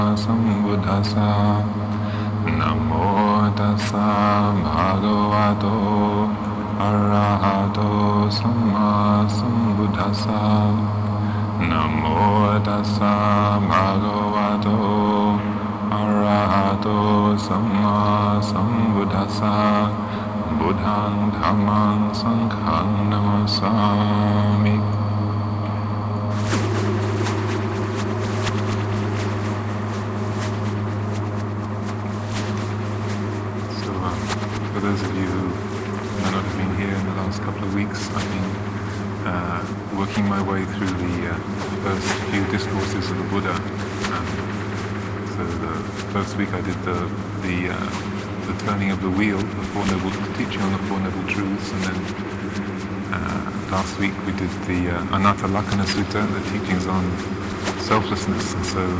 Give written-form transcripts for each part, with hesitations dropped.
Sambuddhassa Namo tassa bhagavato arahato samma sambuddhassa Namo tassa bhagavato arahato samma sambuddhassa Buddhang dhammang sanghang namasami. For those of you who may not have been here in the last couple of weeks, I've been working my way through the first few discourses of the Buddha. So the first week I did the turning of the wheel, the teaching on the Four Noble Truths, and then last week we did the Anatta Lakkhana Sutta, the teachings on selflessness. And so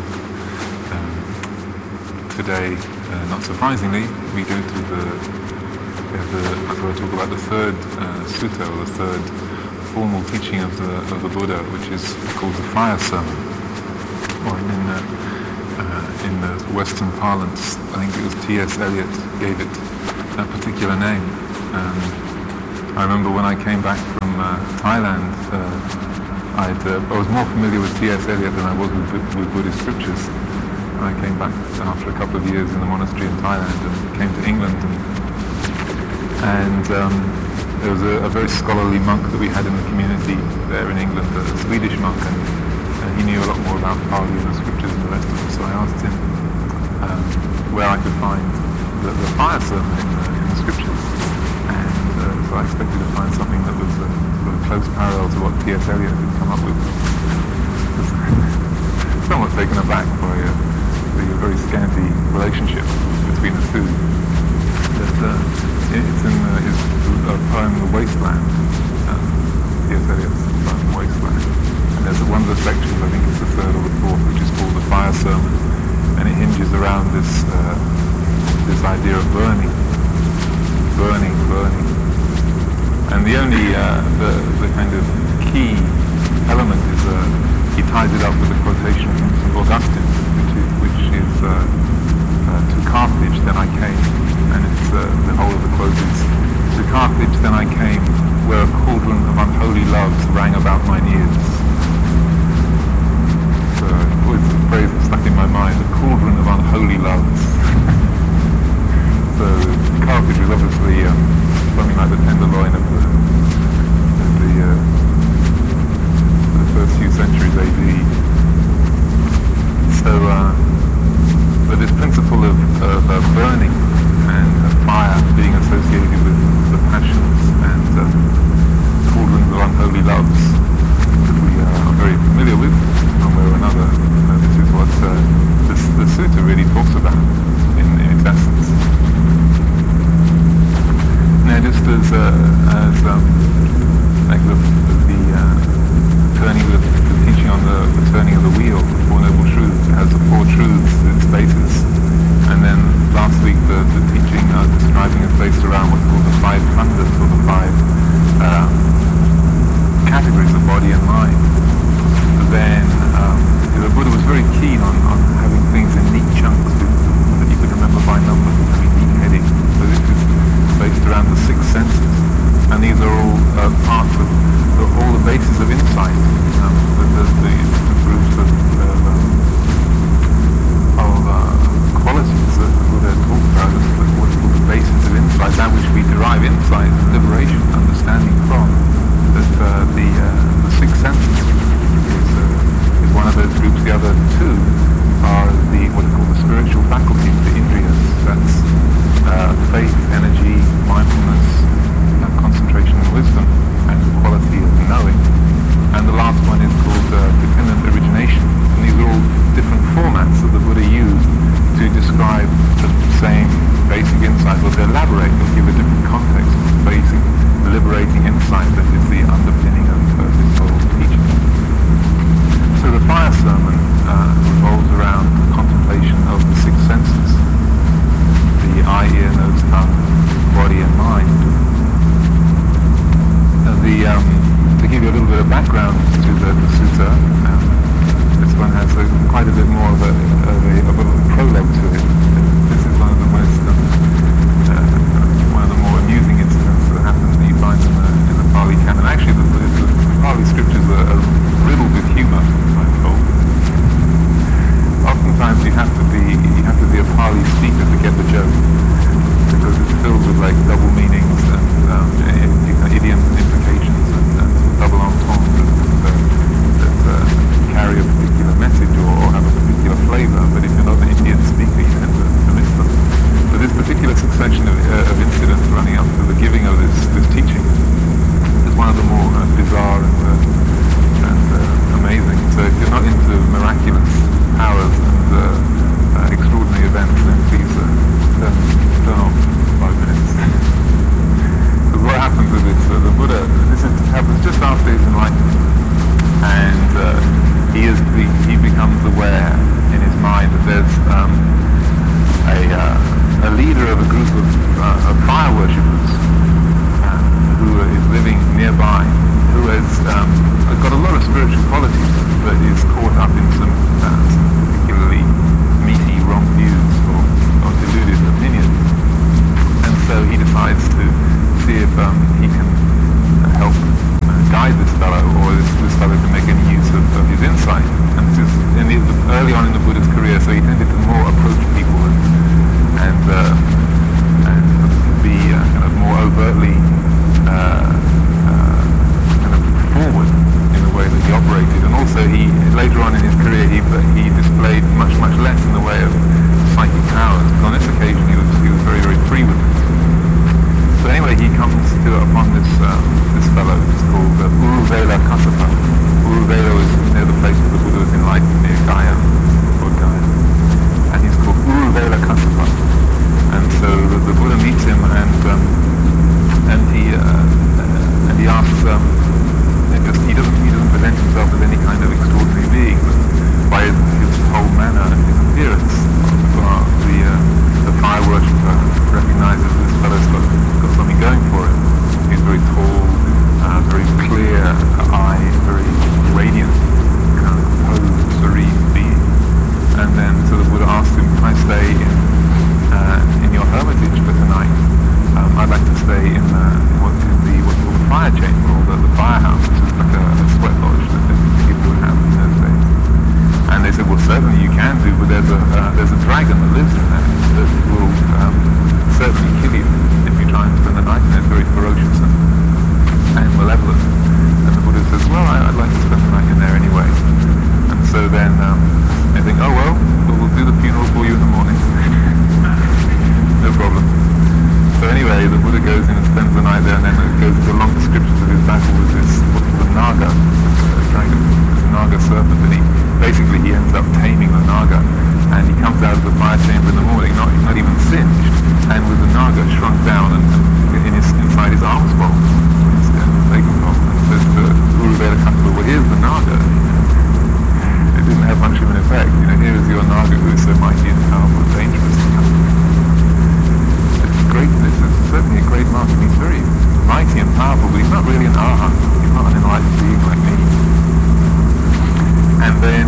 today, not surprisingly, we go to I thought I'd talk about the third sutta, or the third formal teaching of the Buddha, which is called the Fire Sermon, or in the Western parlance, I think it was T.S. Eliot gave it that particular name. I remember when I came back from Thailand, I was more familiar with T.S. Eliot than I was with Buddhist scriptures. I came back after a couple of years in the monastery in Thailand and came to England, and there was a very scholarly monk that we had in the community there in England, a Swedish monk, and he knew a lot more about Pali and the scriptures than the rest of us. So I asked him where I could find the Fire Sermon in the scriptures, and so I expected to find something that was sort of close parallel to what T.S. Eliot had come up with. Somewhat taken aback by the very scanty relationship between the two. It's in his poem The Wasteland, T.S. Eliot's poem The Wasteland, and there's one of the sections, I think it's the third or the fourth, which is called the Fire Sermon, and it hinges around this idea of burning, and the only the kind of key element is he ties it up with a quotation from St. Augustine, which is to Carthage then I came, and it's the whole of the quote is, to Carthage then I came, where a cauldron of unholy loves rang about mine ears. So always a phrase that stuck in my mind, a cauldron of unholy loves. So Carthage was obviously something like the tenderloin of the first few centuries AD. So but this principle of burning and fire being associated with the passions and cauldrons of unholy loves that we are very familiar with one way or another, this is what the sutta really talks about in its essence. Now, just as like the teaching on the turning of the wheel, the Four Noble Truths, it has the four truths as its basis, and then last week the teaching describing is based around what's called the five khandhas, or the five categories of body and mind. Then the Buddha was very keen on having things in neat chunks that you could remember by numbers, neat heading. So this is based around the six senses, and these are all parts of all the bases of insight, the groups of qualities that the Buddha talked about as what's called the basis of insight, that which we derive insight, liberation, understanding from. That the six senses is one of those groups. The other two are what are called the spiritual faculties, the indriyas. That's faith, energy, mindfulness, concentration and wisdom, and the quality of knowing. And the last one is called dependent origination. And these are all different formats that the Buddha used to describe the same basic insight, or to elaborate or give a different context of the basic liberating insight that is the underpinning of this whole teaching. So the Fire Sermon revolves around the contemplation of the six senses, the eye, ear, nose, tongue, body and mind. To give you a little bit of background to the sutta, this one has quite a bit more of a have to be a Pali speaker to get the joke, because it's filled with like double meanings and idioms and implications and double entendres that carry a particular message or have a particular flavor. But if you're not an Indian speaker, you tend to miss them. So this particular succession of incidents running up to the giving of this teaching is one of the more bizarre and amazing. So if you're not into miraculous powers and extraordinary events, then please turn off 5 minutes. So what happens with this? The Buddha, this happens just after his enlightenment, and he becomes aware in his mind that there's a leader of a group of fire worshippers who is living nearby, who has got a lot of spiritual qualities, but is caught up in some particularly meaty wrong views or deluded opinions. And so he decides to see if he can help guide this fellow, or this fellow can make any use of his insight. And this is early on in the Buddha's career, so he tended to more approach people and be kind of more overtly kind of forward in the way that he operated. And also later on in his career he displayed much less in the way of psychic powers. But on this occasion he was very, very free with it. So anyway, he comes upon this fellow. It's called Uruvela Kassapa. Uruvela is near the place where the Buddha was enlightened, near Gaya, or Gaya. And he's called Uruvela Kassapa. And so the Buddha meets him, and he asks. He doesn't present himself as any kind of extraordinary being, but by his whole manner and his appearance, the fire worshipper recognizes this fellow's got something going for him. He's very tall, very clear eye, very radiant, kind of composed, serene being. And then so the Buddha asks him, "Can I stay in your hermitage for tonight? I'd like to stay in what's called the fire chamber, or the firehouse, which is like a sweat lodge that people would have in those days." And they said, "Well, certainly you can do, but there's a dragon that lives in there that will certainly kill you if you try and spend the night in there. It's very ferocious and malevolent." And the Buddha says, "Well, I'd like to spend the night in there anyway." And so then they think, "Oh well, we'll do the funeral for you in the morning." No problem. So anyway, the Buddha goes in and spends the night there, and then it goes into long descriptions of his battle with this, what's called a Naga, a dragon, this Naga serpent, and he ends up taming the Naga, and he comes out of the fire chamber in the morning, not even singed, and with the Naga shrunk down and inside his arms bowl, and says to Uruvela Kassapa, "Well, here's the Naga." It didn't have much of an effect. Here is your Naga who is so mighty and powerful and dangerous. This is certainly a great master. He's very mighty and powerful, but he's not really an arhat. He's not an enlightened being like me. And then,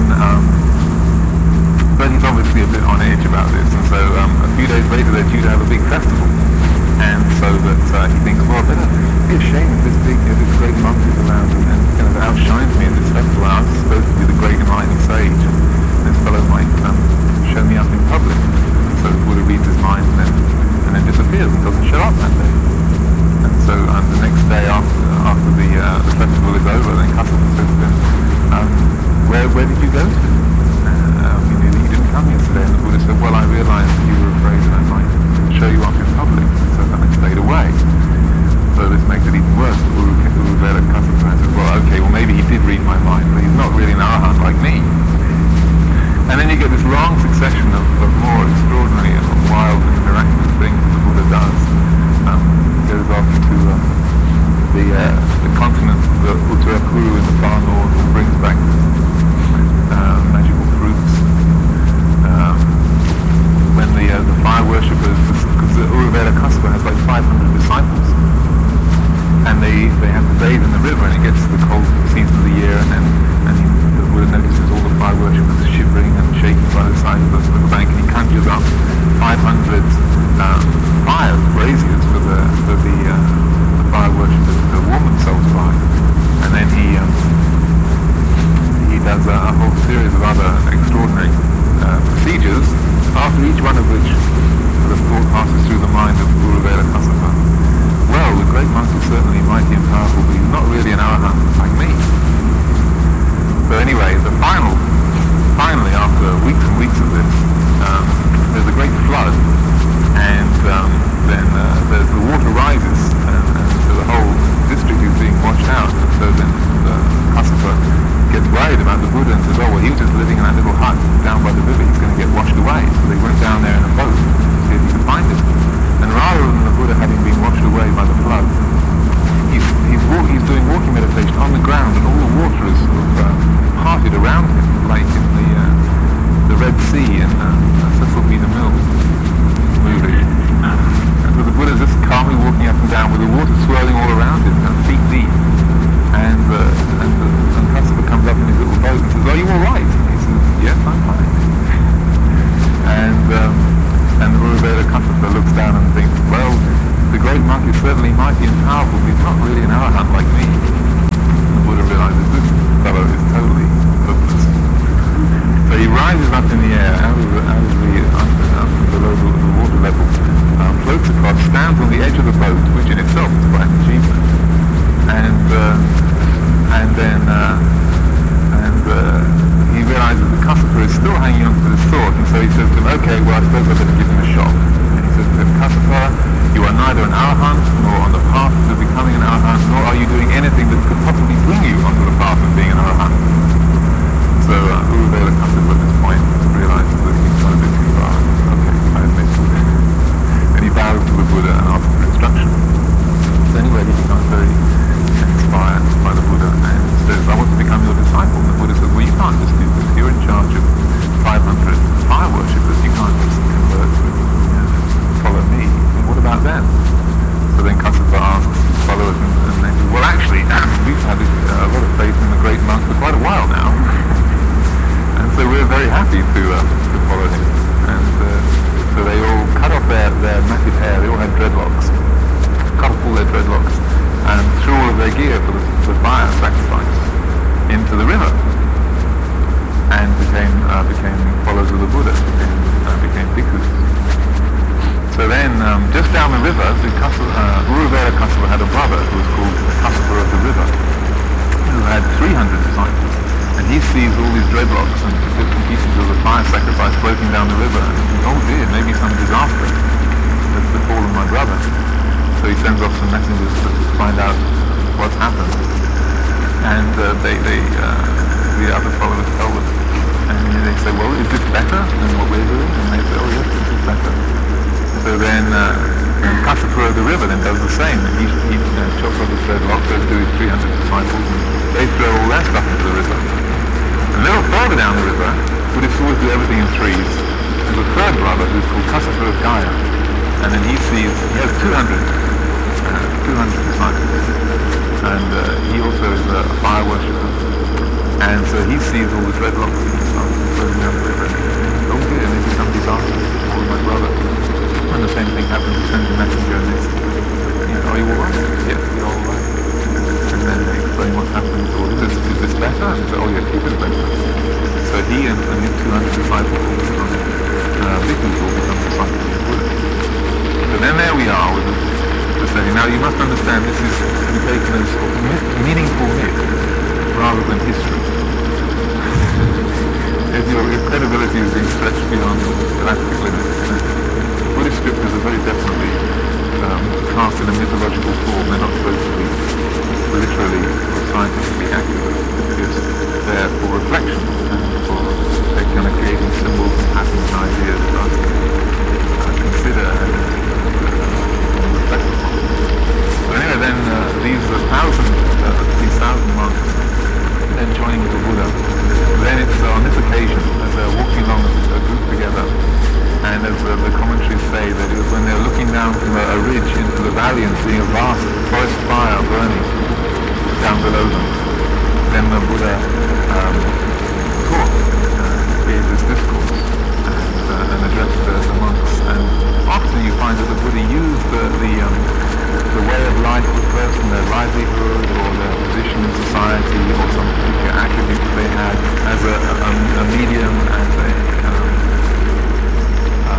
but he's obviously a bit on edge about this. And so a few days later they're due to have a big festival. And so that he thinks, well, better be ashamed if this great monk is around and kind of outshines me at this festival. I was supposed to be the great enlightened sage. This fellow might show me up in public. So the Buddha reads his mind and then disappears and doesn't show up that day. And so the next day after the festival is over, then Kassapa says to him, where did you go to? We knew that you didn't come yesterday. And the Buddha said, well, I realized that you were afraid that I might show you up in public, so then I stayed away. So this makes it even worse. Uruvela Kassapa says, well, okay, well maybe he did read my mind, but he's not really an arhat like me. And then you get this long succession of more extraordinary and wild and miraculous things that the Buddha does. Goes off to the continent, the Uttarakuru in the far north, and brings back magical fruits. When the fire worshippers, because the Uruvela Kassapa has like 500 disciples, and they have to bathe in the river, and it gets to the cold season of the year, and the Buddha notices all the fire worshippers shivering and shaking by the side of the bank, and he conjures up 500 fires, braziers for the fire worshippers to warm themselves by. And then he does a whole series of other extraordinary procedures after each one of which the thought passes through the mind of Uruvela Kassapa, well, the great monk is certainly mighty and powerful, but he's not really an arahant like me. So anyway, finally, after weeks and weeks of this, there's a great flood, and then the water rises, and so the whole district is being washed out. And so then Kassapa gets worried about the Buddha and says, oh, well, he was just living in that little hut down by the river, he's going to get washed away. So they went down there in a boat to see if he could find him. And rather than the Buddha having been washed away by the flood, he's doing walking meditation on the ground, and all the water is sort of parted around him, like in the Red Sea in Cecil B. DeMille movie. And so the Buddha's just calmly walking up and down with the water swirling all around him, feet deep. And Kassapa comes up in his little boat and says, are you all right? And he says, yes, I'm fine. And the Uruvela Kassapa looks down and thinks, well, the great monk is certainly mighty and powerful, but he's not really an arahant like me. And the Buddha realizes this fellow is totally hopeless. So he rises up in the air out of below the water level, floats across, stands on the edge of the boat, which in itself is quite an achievement. He realizes that Kassapa is still hanging on to this thought, and so he says to him, okay, well, I suppose I better give him a shock. And he says to him, Kassapa, you are neither an arahant, nor on the path to becoming an arahant, nor are you doing anything that could possibly bring you onto the path of being an arahant. So Uruvela Kassapa at this point realizes that he's gone a bit too far. Okay, I admit. And he bows to the Buddha and asks for instruction. So anyway, he becomes very inspired by the Buddha and says, I want to become your disciple. And the Buddha says, well, you can't just do this. You're in charge of 500 fire worshippers. You can't just convert to follow me. And what about them? So then Kassapa asks his followers, and they say, well, actually, we've had a lot of faith in the great monk for quite a while now. And so we're very happy to follow him. And so they all cut off their matted hair. They all had dreadlocks. Cut off all their dreadlocks and threw all of their gear for the fire sacrifice into the river, and became followers of the Buddha, became bhikkhus. So then, just down the river, Uruvela Kassapa had a brother who was called the Kassapa of the river, who had 300 disciples, and he sees all these dreadlocks and bits and pieces of the fire sacrifice floating down the river, and he thinks, oh dear, maybe some disaster has befallen my brother. So he sends off some messengers to find out what's happened. And the other followers tell them. And they say, well, is this better than what we're doing? And they say, oh yes, this is better. So then Kassapa of the river then does the same. And he chops off his dreadlock, goes to his 300 disciples, and they throw all their stuff into the river. And a little further down the river, Buddhists always do everything in threes. There's a third brother who's called Kassapa of Gaya. And then he has 200 disciples, and he also is a fire worshipper, and so he sees all the dreadlocks and stuff floating down the river, and oh dear, maybe some disaster for my brother. And the same thing happens, he sends a messenger and they say, are you alright? Yes, we're all right. And then they explain what's happening. Well, is this better? And they say, oh yes, it is better. So he and his 200 disciples will become bhikkhus, will become disciples of the Buddha. So then there we are with the setting. Now you must understand this is to be taken as meaningful myth rather than history. If your credibility is being stretched beyond elastic limits, Buddhist scriptures are very definitely cast in a mythological form. They're not supposed to be literally or scientifically accurate. It's there for reflection and for kind of creating symbols and patterns and ideas for us to consider and reflect upon. So anyway, then these 1,000 monks then joining with the Buddha. Then it's on this occasion, as they're walking along a group together, and as the commentaries say, that it was when they're looking down from a ridge into the valley and seeing a vast forest fire burning down below them, then the Buddha taught, gave this discourse, and addressed the monks. And often you find that the Buddha used the way of life of a person, their livelihood or their position in society or some particular attributes they had as a medium, as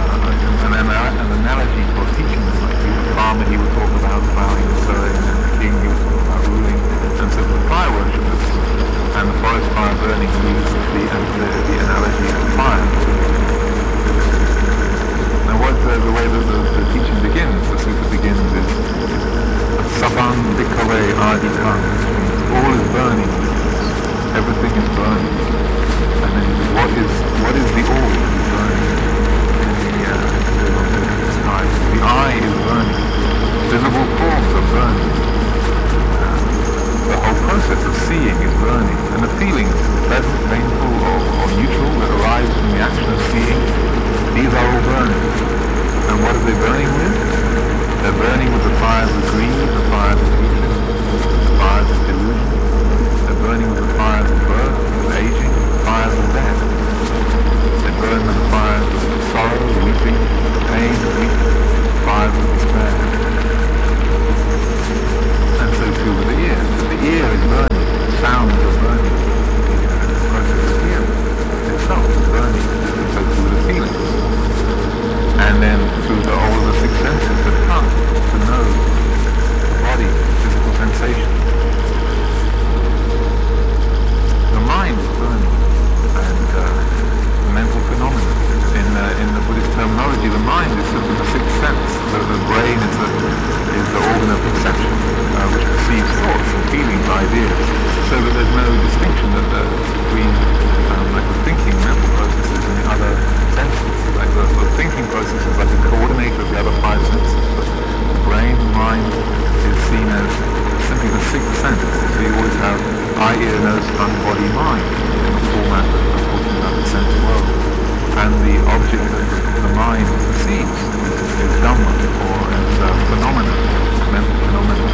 terminology, the mind is simply the sixth sense. The brain is the organ of perception, which perceives thoughts and feelings, ideas, so that there's no distinction between like the thinking mental processes and the other senses. Like the thinking process is like a coordinator of the other five senses. The brain, mind is seen as simply the sixth sense. So you always have eye, ear, nose, tongue, body, mind in the format of talking about the sense world. And the object that the mind perceives is Dhamma, or as phenomena, mental phenomena.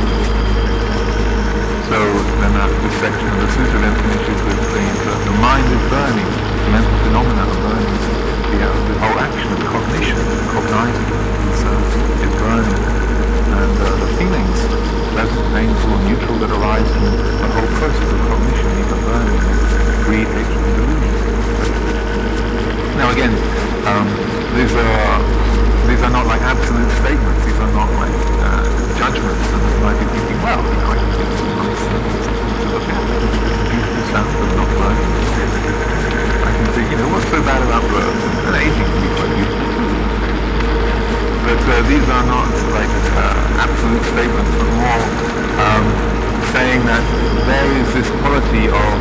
So then this section of the Sutta then finishes with saying that the mind is burning, mental phenomena are burning, the whole action of cognition, cognizing, is burning, and the feelings, pleasant, painful, or neutral, that arise from the whole process of cognition, these are burning, greed, hatred, and delusion. Now again, these are not like absolute statements, these are not like judgments, and you might be thinking, well, I can think some nice things to look at, beautiful sound of not learning. I can think, what's so bad about birth? And aging can be quite beautiful too. But these are not like absolute statements, but more saying that there is this quality of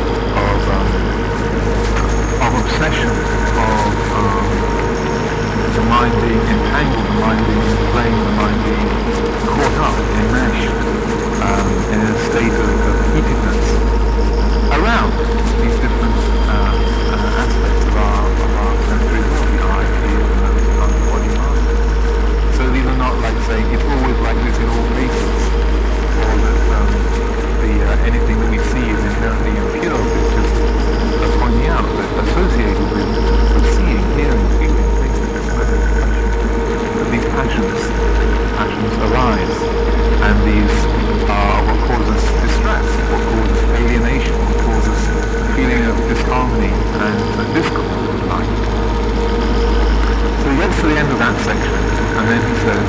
obsession, of the mind being entangled, the mind being inflamed, the mind being caught up, enmeshed, in a state of heatedness around these different aspects of our sensory world, the eye, the ear, the nose, the tongue, the body, mind. So these are not like saying it's always like this in all cases, or that anything that we see is inherently impure. It's just pointing out that associated with seeing, hearing, feeling, these passions arise, and these are what causes distress, what causes alienation, what causes a feeling of disharmony and discord in life. So he gets to the end of that section, and then he says,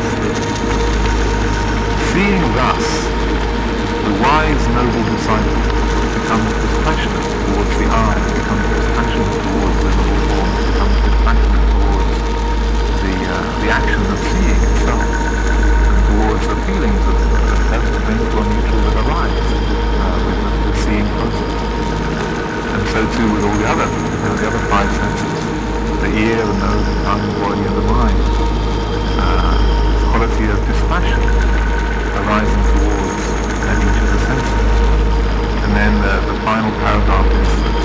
seeing thus, the wise noble disciple becomes dispassionate towards the eye, becomes dispassionate towards the noble form, becomes dispassionate towards the action of seeing itself, and towards the feelings of pleasant, painful, or neutral that arise with the seeing process. And so too with all the other five senses, the ear, the nose, the tongue, the body, and the mind. Quality of dispassion arising towards each of the senses. And then the final paragraph is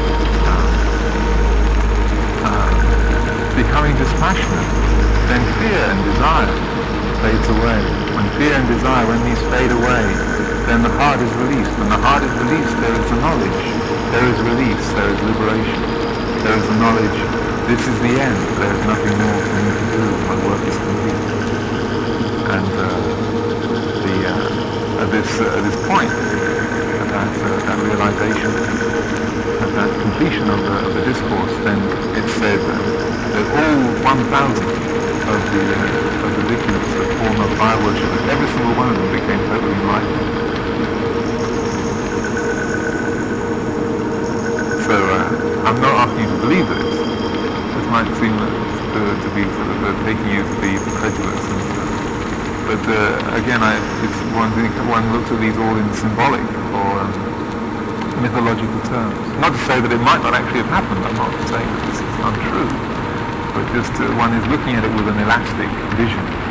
becoming dispassionate, then fear and desire fades away. When fear and desire, when these fade away, then the heart is released. When the heart is released, there is the knowledge, there is release, there is liberation, there is the knowledge, this is the end, there is nothing more for me to do, my work is complete. And at this point, that realization, at that completion of the discourse, then it said that all 1,000 of the bhikkhus, the former fire worshippers, every single one of them became totally enlightened. So I'm not asking you to believe this. This might seem to be sort of taking you to be credulous. But again, it's one looks at these all in symbolic or mythological terms. Not to say that it might not actually have happened. I'm not saying that this is untrue. But just one is looking at it with an elastic vision.